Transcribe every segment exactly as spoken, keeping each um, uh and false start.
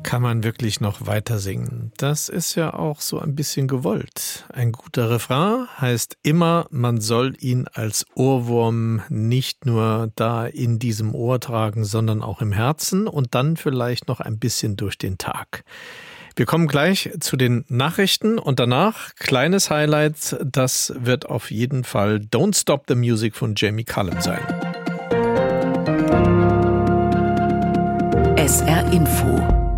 kann man wirklich noch weiter singen. Das ist ja auch so ein bisschen gewollt. Ein guter Refrain heißt immer, man soll ihn als Ohrwurm nicht nur da in diesem Ohr tragen, sondern auch im Herzen und dann vielleicht noch ein bisschen durch den Tag. Wir kommen gleich zu den Nachrichten und danach kleines Highlight, das wird auf jeden Fall Don't Stop the Music von Jamie Cullum sein. S R Info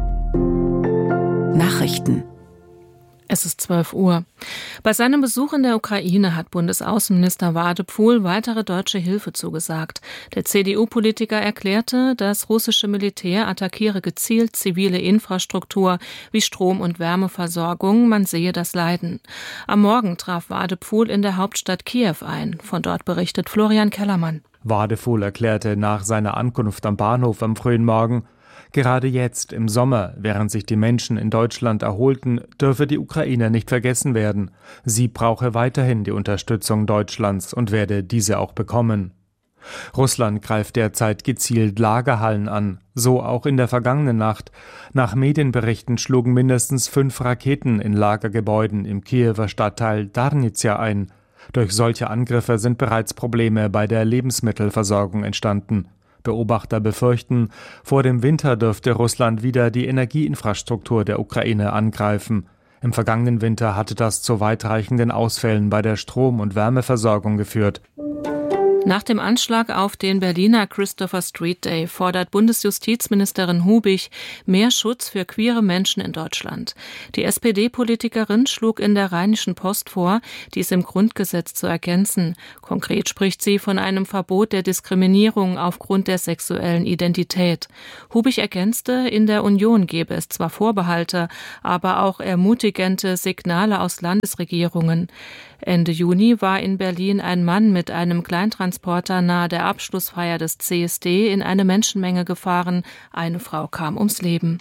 Nachrichten. Es ist zwölf Uhr. Bei seinem Besuch in der Ukraine hat Bundesaußenminister Wadephul weitere deutsche Hilfe zugesagt. Der C D U-Politiker erklärte, das russische Militär attackiere gezielt zivile Infrastruktur wie Strom- und Wärmeversorgung, man sehe das Leiden. Am Morgen traf Wadephul in der Hauptstadt Kiew ein. Von dort berichtet Florian Kellermann. Wadephul erklärte nach seiner Ankunft am Bahnhof am frühen Morgen, gerade jetzt im Sommer, während sich die Menschen in Deutschland erholten, dürfe die Ukraine nicht vergessen werden. Sie brauche weiterhin die Unterstützung Deutschlands und werde diese auch bekommen. Russland greift derzeit gezielt Lagerhallen an, so auch in der vergangenen Nacht. Nach Medienberichten schlugen mindestens fünf Raketen in Lagergebäuden im Kiewer Stadtteil Darnizja ein. Durch solche Angriffe sind bereits Probleme bei der Lebensmittelversorgung entstanden. Beobachter befürchten, vor dem Winter dürfte Russland wieder die Energieinfrastruktur der Ukraine angreifen. Im vergangenen Winter hatte das zu weitreichenden Ausfällen bei der Strom- und Wärmeversorgung geführt. Nach dem Anschlag auf den Berliner Christopher Street Day fordert Bundesjustizministerin Hubich mehr Schutz für queere Menschen in Deutschland. Die S P D-Politikerin schlug in der Rheinischen Post vor, dies im Grundgesetz zu ergänzen. Konkret spricht sie von einem Verbot der Diskriminierung aufgrund der sexuellen Identität. Hubich ergänzte, in der Union gebe es zwar Vorbehalte, aber auch ermutigende Signale aus Landesregierungen. Ende Juni war in Berlin ein Mann mit einem Kleintransporter nahe der Abschlussfeier des C S D in eine Menschenmenge gefahren. Eine Frau kam ums Leben.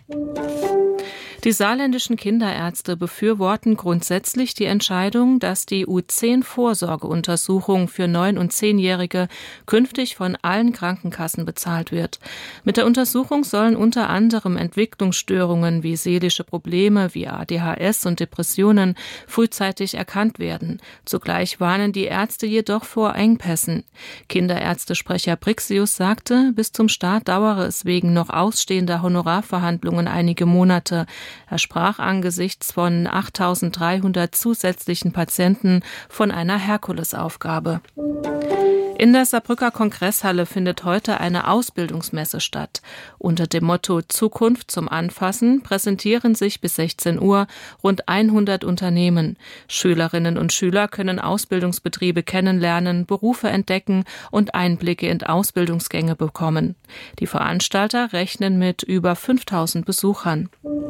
Die saarländischen Kinderärzte befürworten grundsätzlich die Entscheidung, dass die U zehn Vorsorgeuntersuchung für neun- und zehnjährige künftig von allen Krankenkassen bezahlt wird. Mit der Untersuchung sollen unter anderem Entwicklungsstörungen wie seelische Probleme wie A D H S und Depressionen frühzeitig erkannt werden. Zugleich warnen die Ärzte jedoch vor Engpässen. Kinderärztesprecher Brixius sagte, bis zum Start dauere es wegen noch ausstehender Honorarverhandlungen einige Monate. Er sprach angesichts von achttausenddreihundert zusätzlichen Patienten von einer Herkulesaufgabe. In der Saarbrücker Kongresshalle findet heute eine Ausbildungsmesse statt. Unter dem Motto Zukunft zum Anfassen präsentieren sich bis sechzehn Uhr rund hundert Unternehmen. Schülerinnen und Schüler können Ausbildungsbetriebe kennenlernen, Berufe entdecken und Einblicke in Ausbildungsgänge bekommen. Die Veranstalter rechnen mit über fünftausend Besuchern.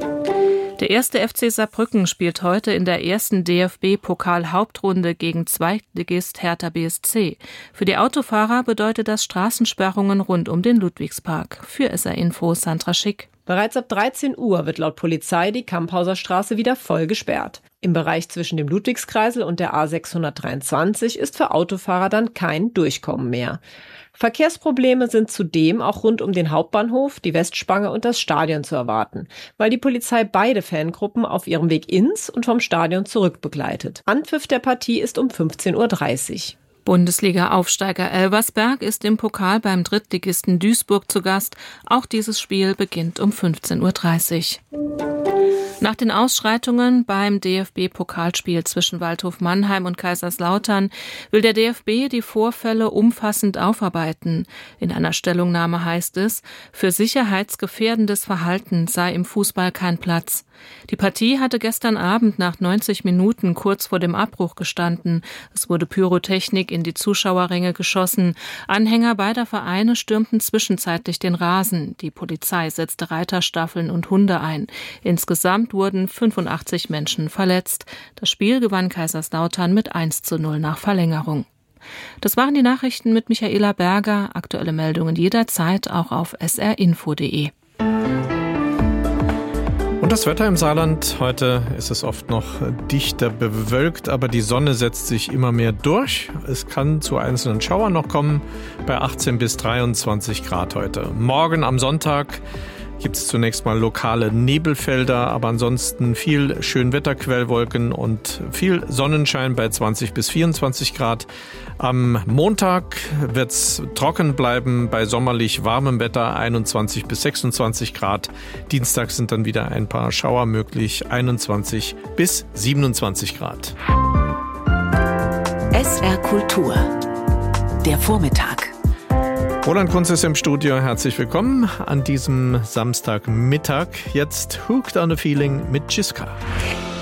Der erste F C Saarbrücken spielt heute in der ersten D F B-Pokal-Hauptrunde gegen Zweitligist Hertha B S C. Für die Autofahrer bedeutet das Straßensperrungen rund um den Ludwigspark. Für S R Info Sandra Schick. Bereits ab dreizehn Uhr wird laut Polizei die Kamphauser Straße wieder voll gesperrt. Im Bereich zwischen dem Ludwigskreisel und der A sechshundertdreiundzwanzig ist für Autofahrer dann kein Durchkommen mehr. Verkehrsprobleme sind zudem auch rund um den Hauptbahnhof, die Westspange und das Stadion zu erwarten, weil die Polizei beide Fangruppen auf ihrem Weg ins und vom Stadion zurück begleitet. Anpfiff der Partie ist um fünfzehn Uhr dreißig. Bundesliga-Aufsteiger Elversberg ist im Pokal beim Drittligisten Duisburg zu Gast. Auch dieses Spiel beginnt um fünfzehn Uhr dreißig. Nach den Ausschreitungen beim D F B-Pokalspiel zwischen Waldhof Mannheim und Kaiserslautern will der D F B die Vorfälle umfassend aufarbeiten. In einer Stellungnahme heißt es, für sicherheitsgefährdendes Verhalten sei im Fußball kein Platz. Die Partie hatte gestern Abend nach neunzig Minuten kurz vor dem Abbruch gestanden. Es wurde Pyrotechnik in die Zuschauerränge geschossen. Anhänger beider Vereine stürmten zwischenzeitlich den Rasen. Die Polizei setzte Reiterstaffeln und Hunde ein. Insgesamt wurden fünfundachtzig Menschen verletzt. Das Spiel gewann Kaiserslautern mit eins zu null nach Verlängerung. Das waren die Nachrichten mit Michaela Berger. Aktuelle Meldungen jederzeit auch auf s r info punkt d e. Und das Wetter im Saarland, heute ist es oft noch dichter bewölkt, aber die Sonne setzt sich immer mehr durch. Es kann zu einzelnen Schauern noch kommen, bei achtzehn bis dreiundzwanzig Grad heute. Morgen am Sonntag, gibt es zunächst mal lokale Nebelfelder, aber ansonsten viel Schönwetterquellwolken und viel Sonnenschein bei zwanzig bis vierundzwanzig Grad. Am Montag wird es trocken bleiben bei sommerlich warmem Wetter, einundzwanzig bis sechsundzwanzig Grad. Dienstag sind dann wieder ein paar Schauer möglich, einundzwanzig bis siebenundzwanzig Grad. S R Kultur, der Vormittag. Roland Kunz ist im Studio. Herzlich willkommen an diesem Samstagmittag. Jetzt Hooked on a Feeling mit Jiska.